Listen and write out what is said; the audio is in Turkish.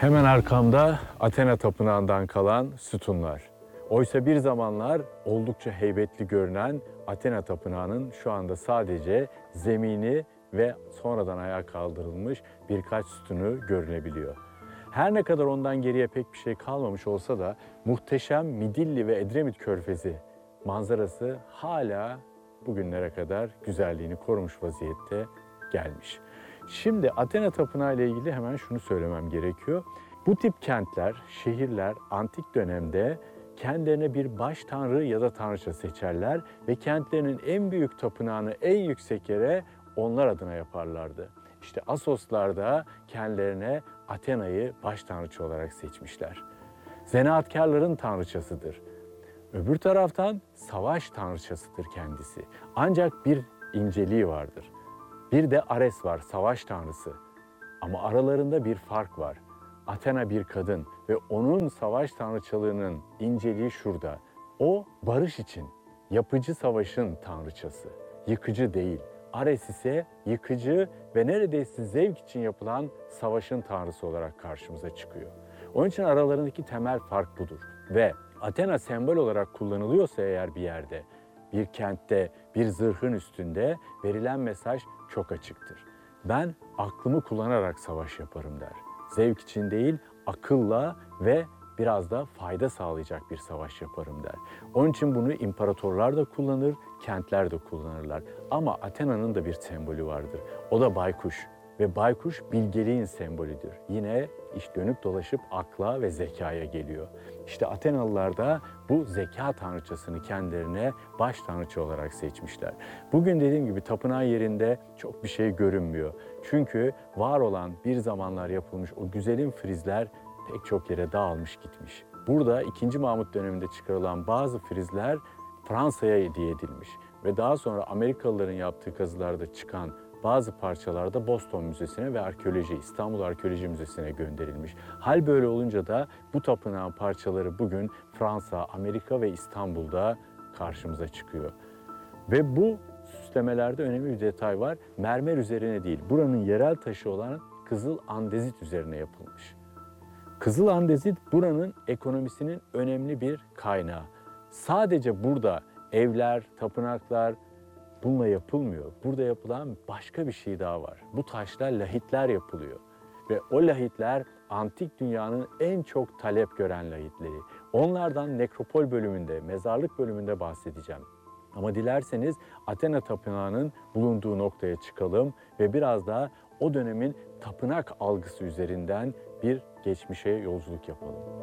Hemen arkamda Athena Tapınağı'ndan kalan sütunlar. Oysa bir zamanlar oldukça heybetli görünen Athena Tapınağı'nın şu anda sadece zemini ve sonradan ayağa kaldırılmış birkaç sütunu görünebiliyor. Her ne kadar ondan geriye pek bir şey kalmamış olsa da muhteşem Midilli ve Edremit Körfezi manzarası hala bugünlere kadar güzelliğini korumuş vaziyette gelmiş. Şimdi Athena Tapınağı ile ilgili hemen şunu söylemem gerekiyor. Bu tip kentler, şehirler antik dönemde kendilerine bir baş tanrı ya da tanrıça seçerler ve kentlerinin en büyük tapınağını en yüksek yere onlar adına yaparlardı. İşte Assoslar da kendilerine Athena'yı baş tanrıça olarak seçmişler. Zanaatkarların tanrıçasıdır. Öbür taraftan savaş tanrıçasıdır kendisi. Ancak bir inceliği vardır. Bir de Ares var, savaş tanrısı. Ama aralarında bir fark var. Athena bir kadın ve onun savaş tanrıçalığının inceliği şurada. O barış için, yapıcı savaşın tanrıçası. Yıkıcı değil. Ares ise yıkıcı ve neredeyse zevk için yapılan savaşın tanrısı olarak karşımıza çıkıyor. Onun için aralarındaki temel fark budur. Ve Athena sembol olarak kullanılıyorsa eğer bir yerde, bir kentte, bir zırhın üstünde verilen mesaj çok açıktır. Ben aklımı kullanarak savaş yaparım der. Zevk için değil, akılla ve biraz da fayda sağlayacak bir savaş yaparım der. Onun için bunu imparatorlar da kullanır, kentler de kullanırlar. Ama Athena'nın da bir sembolü vardır. O da baykuş. Ve baykuş bilgeliğin sembolüdür. Yine iş dönüp dolaşıp akla ve zekaya geliyor. İşte Atenalılar da bu zeka tanrıçasını kendilerine baş tanrıça olarak seçmişler. Bugün dediğim gibi tapınağı yerinde çok bir şey görünmüyor. Çünkü var olan bir zamanlar yapılmış o güzelim frizler pek çok yere dağılmış gitmiş. Burada 2. Mahmut döneminde çıkarılan bazı frizler Fransa'ya hediye edilmiş ve daha sonra Amerikalıların yaptığı kazılarda çıkan bazı parçalar da Boston Müzesi'ne ve İstanbul Arkeoloji Müzesi'ne gönderilmiş. Hal böyle olunca da bu tapınağın parçaları bugün Fransa, Amerika ve İstanbul'da karşımıza çıkıyor. Ve bu süslemelerde önemli bir detay var. Mermer üzerine değil, buranın yerel taşı olan kızıl andezit üzerine yapılmış. Kızıl andezit buranın ekonomisinin önemli bir kaynağı. Sadece burada evler, tapınaklar bununla yapılmıyor. Burada yapılan başka bir şey daha var. Bu taşlar lahitler yapılıyor. Ve o lahitler antik dünyanın en çok talep gören lahitleri. Onlardan nekropol bölümünde, mezarlık bölümünde bahsedeceğim. Ama dilerseniz Athena Tapınağı'nın bulunduğu noktaya çıkalım ve biraz da o dönemin tapınak algısı üzerinden bir geçmişe yolculuk yapalım.